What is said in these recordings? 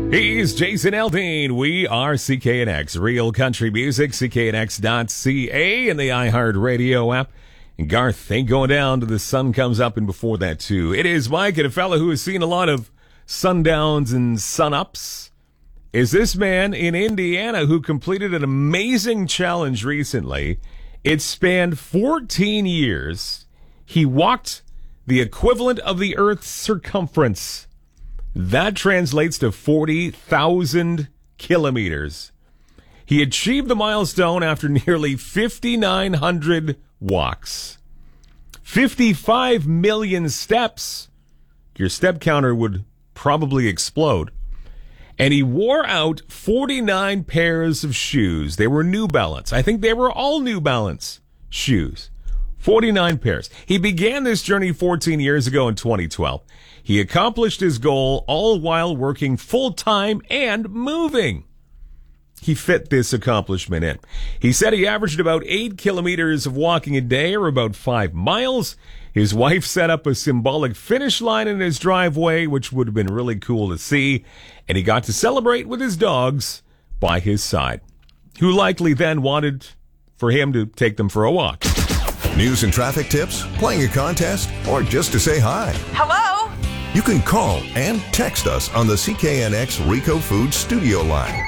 He's Jason Aldean. We are CKNX, real country music, cknx.ca, and the iHeartRadio app. And Garth ain't going down till the sun comes up, and before that, too. It is Mike, and a fellow who has seen a lot of sundowns and sunups is this man in Indiana who completed an amazing challenge recently. It spanned 14 years. He walked the equivalent of the Earth's circumference. That translates to 40,000 kilometers. He achieved the milestone after nearly 5,900 walks. 55 million steps. Your step counter would probably explode. And he wore out 49 pairs of shoes. They were New Balance. I think they were all New Balance shoes. 49 pairs. He began this journey 14 years ago in 2012. He accomplished his goal all while working full-time and moving. He fit this accomplishment in. He said he averaged about 8 kilometers of walking a day, or about 5 miles. His wife set up a symbolic finish line in his driveway, which would have been really cool to see. And he got to celebrate with his dogs by his side, who likely then wanted for him to take them for a walk. News and traffic tips, playing a contest, or just to say hi. Hello? You can call and text us on the CKNX Rico Foods studio line.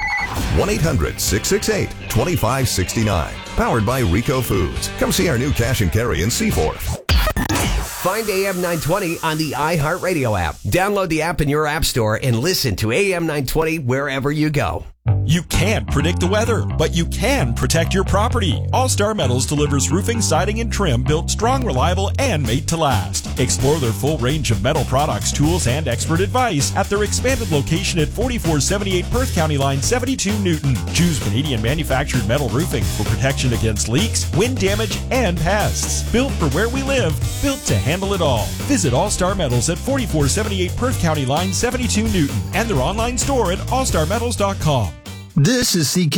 1-800-668-2569. Powered by Rico Foods. Come see our new cash and carry in Seaforth. Find AM 920 on the iHeartRadio app. Download the app in your app store and listen to AM 920 wherever you go. You can't predict the weather, but you can protect your property. All Star Metals delivers roofing, siding, and trim built strong, reliable, and made to last. Explore their full range of metal products, tools, and expert advice at their expanded location at 4478 Perth County Line 72 Newton. Choose Canadian manufactured metal roofing for protection against leaks, wind damage, and pests. Built for where we live, built to handle it all. Visit All Star Metals at 4478 Perth County Line 72 Newton and their online store at allstarmetals.com. This is CK.